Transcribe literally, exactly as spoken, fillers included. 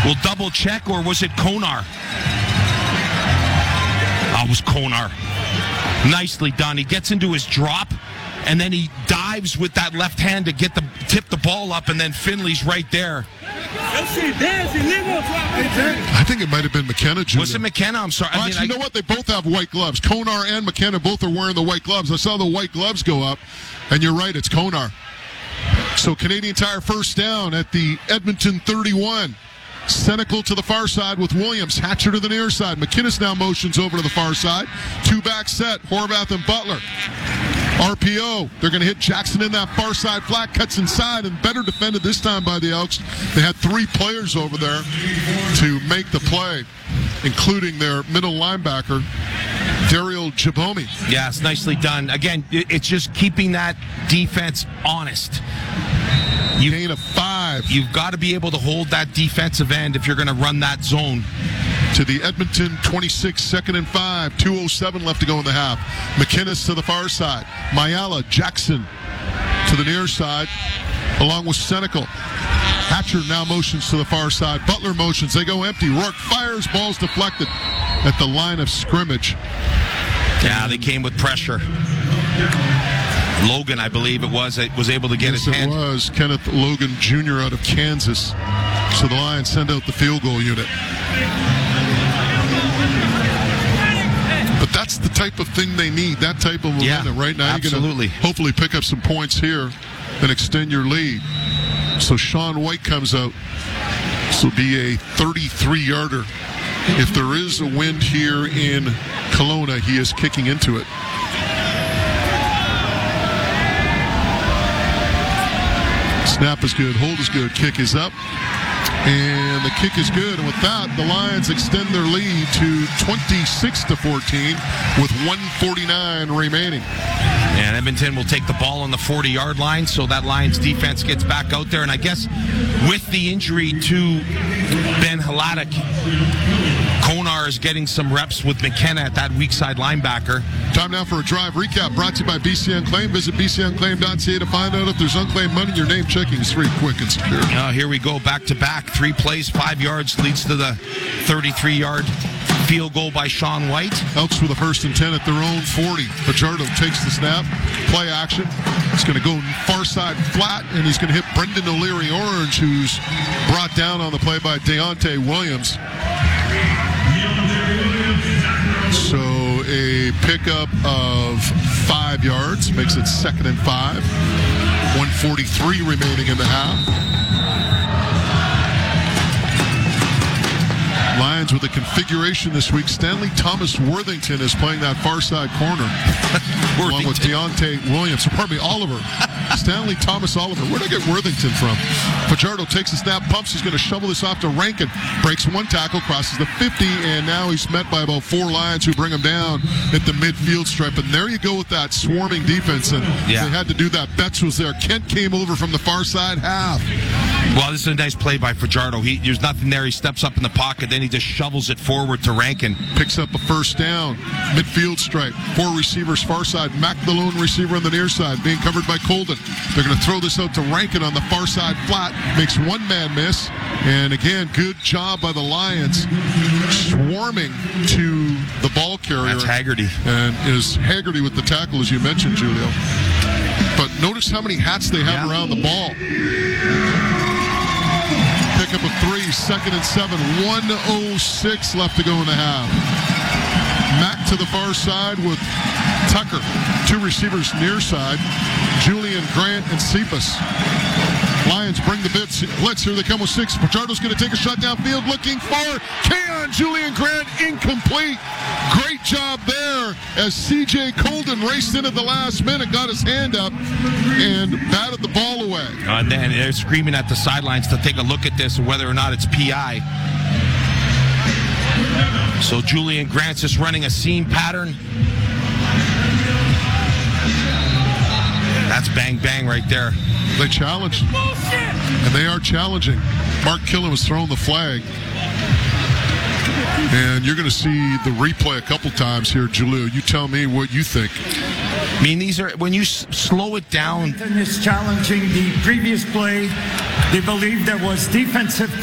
We'll double check, or was it Konar? Oh, it was Konar. Nicely done. He gets into his drop, and then he dives with that left hand to get the tip the ball up, and then Finley's right there. I think it might have been McKenna, Junior. Was it McKenna? I'm sorry. Well, I mean, actually, I, you know what? They both have white gloves. Konar and McKenna both are wearing the white gloves. I saw the white gloves go up, and you're right, it's Konar. So Canadian Tire first down at the Edmonton thirty-one. Senecal to the far side with Williams. Hatcher to the near side. McInnes now motions over to the far side. Two back set. Horvath and Butler. R P O. They're going to hit Jackson in that far side flat. Cuts inside and better defended this time by the Elks. They had three players over there to make the play, including their middle linebacker, Daryl Jabomi. Yes, nicely done. Again, it's just keeping that defense honest. You gain a five. You've got to be able to hold that defensive end if you're going to run that zone. To the Edmonton twenty-six, second and five. two oh seven left to go in the half. McInnes to the far side. Mayala, Jackson to the near side, along with Senecal. Hatcher now motions to the far side. Butler motions. They go empty. Rourke fires. Ball's deflected at the line of scrimmage. Yeah, they came with pressure. Logan, I believe it was, it was able to get yes, his hand. It was Kenneth Logan Junior out of Kansas. So the Lions send out the field goal unit. But that's the type of thing they need, that type of momentum. Yeah, right now, absolutely. You're going to hopefully pick up some points here and extend your lead. So Sean White comes out. This will be a thirty-three-yarder. If there is a wind here in Kelowna, he is kicking into it. Snap is good, hold is good, kick is up, and the kick is good. And with that, the Lions extend their lead to twenty-six to fourteen with one forty-nine remaining. And Edmonton will take the ball on the forty-yard line, so that Lions defense gets back out there. And I guess with the injury to Ben Hladek, Konar is getting some reps with McKenna at that weak side linebacker. Time now for a drive recap brought to you by B C Unclaimed. Visit b c unclaimed dot c a to find out if there's unclaimed money. Your name checking is free, quick, and secure. Uh, here we go, back to back. Three plays, five yards, leads to the thirty-three-yard field goal by Sean White. Elks with a first and ten at their own forty. Fajardo takes the snap. Play action. He's going to go far side flat, and he's going to hit Brendan O'Leary Orange, who's brought down on the play by Deontay Williams. So a pickup of five yards makes it second and five. one forty-three remaining in the half. Lions with a configuration this week. Stanley Thomas Worthington is playing that far side corner. Along with Deontay Williams. Or pardon me, Oliver. Stanley Thomas Oliver. Where did I get Worthington from? Fajardo takes a snap, pumps. He's going to shovel this off to Rankin. Breaks one tackle, crosses the fifty, and now he's met by about four Lions who bring him down at the midfield stripe. And there you go with that swarming defense. And yeah. They had to do that. Betts was there. Kent came over from the far side half. Well, this is a nice play by Fajardo. He, there's nothing there. He steps up in the pocket, then he just shovels it forward to Rankin. Picks up a first down. Midfield stripe. Four receivers far side. Mack, the lone receiver on the near side, being covered by Colden. They're going to throw this out to Rankin on the far side flat. Makes one man miss. And again, good job by the Lions swarming to the ball carrier. That's Haggerty. And is Haggerty with the tackle, as you mentioned, Julio. But notice how many hats they have yeah. around the ball. Pick up a three, second and seven. one oh six left to go in the half. Mack to the far side with Tucker. Two receivers near side. Julian Grant and Cephas. Lions bring the blitz. Blitz here they come with six. Fajardo's going to take a shot downfield looking for Keon Julian Grant. Incomplete. Great job there as C J Colden raced in at the last minute, got his hand up, and batted the ball away. Uh, and they're screaming at the sidelines to take a look at this and whether or not it's P I. So Julian Grant's just running a seam pattern. That's bang bang right there. They challenged. And they are challenging. Mark Killen was throwing the flag. And you're going to see the replay a couple times here, Julio. You tell me what you think. I mean, these are, when you s- slow it down. Is challenging the previous play. They believe there was defensive